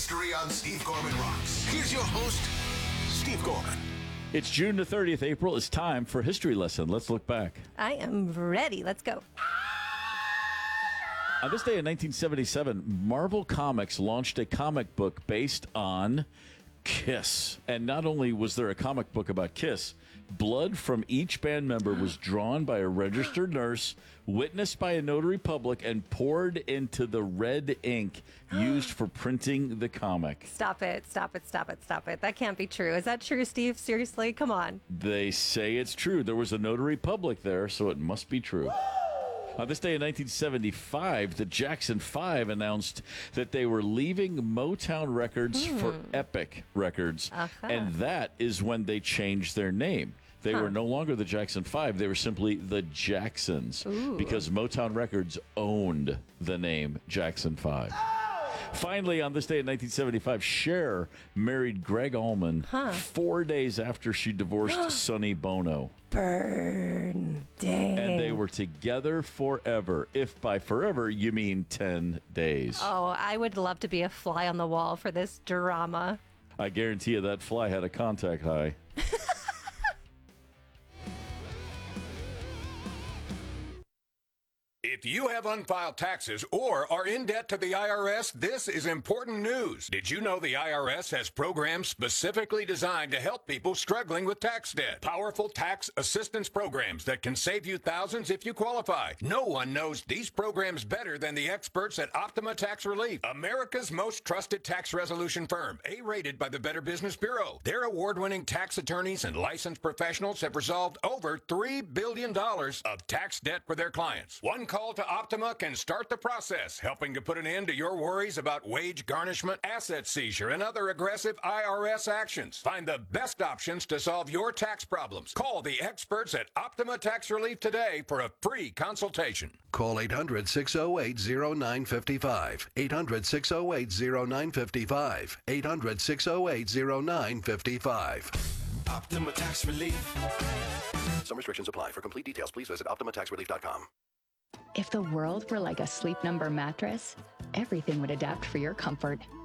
history on Steve Gorman Rocks. Here's your host, Steve Gorman. It's June the 30th, April. It's time for History Lesson. Let's look back. I am ready. Let's go. On this day in 1977, Marvel Comics launched a comic book based on Kiss. And not only was there a comic book about Kiss, blood from each band member was drawn by a registered nurse, witnessed by a notary public, and poured into the red ink used for printing the comic. Stop it. Stop it. Stop it. Stop it. That can't be true. Is that true, Steve? Seriously? Come on. They say it's true. There was a notary public there, so it must be true. On this day in 1975, the Jackson 5 announced that they were leaving Motown Records for Epic Records, and that is when they changed their name. They were no longer the Jackson 5, they were simply the Jacksons, because Motown Records owned the name Jackson 5. Finally, on this day in 1975, Cher married Greg Allman 4 days after she divorced Sonny Bono. Burn. Dang. And they were together forever. If by forever, you mean 10 days. Oh, I would love to be a fly on the wall for this drama. I guarantee you that fly had a contact high. If you have unfiled taxes or are in debt to the IRS, this is important news. Did you know the IRS has programs specifically designed to help people struggling with tax debt? Powerful tax assistance programs that can save you thousands if you qualify. No one knows these programs better than the experts at Optima Tax Relief, America's most trusted tax resolution firm, A-rated by the Better Business Bureau. Their award-winning tax attorneys and licensed professionals have resolved over $3 billion of tax debt for their clients. One call to Optima can start the process, helping to put an end to your worries about wage garnishment, asset seizure, and other aggressive IRS actions. Find the best options to solve your tax problems. Call the experts at Optima Tax Relief today for a free consultation. Call 800-608-0955. 800-608-0955. 800-608-0955. Optima Tax Relief. Some restrictions apply. For complete details, please visit OptimaTaxRelief.com. If the world were like a Sleep Number mattress, everything would adapt for your comfort.